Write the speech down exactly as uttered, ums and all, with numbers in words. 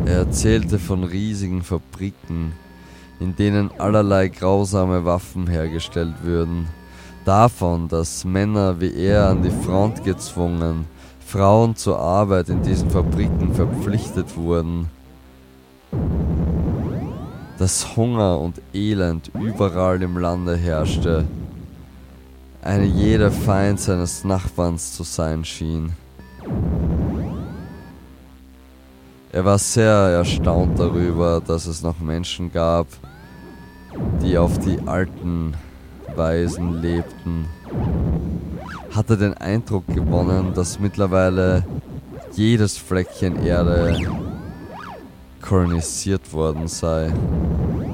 Er erzählte von riesigen Fabriken, in denen allerlei grausame Waffen hergestellt würden. Davon, dass Männer wie er an die Front gezwungen, Frauen zur Arbeit in diesen Fabriken verpflichtet wurden. Dass Hunger und Elend überall im Lande herrschte. Eine jeder Feind seines Nachbarns zu sein schien. Er war sehr erstaunt darüber, dass es noch Menschen gab, die auf die alten Weisen lebten. Hatte den Eindruck gewonnen, dass mittlerweile jedes Fleckchen Erde kolonisiert worden sei.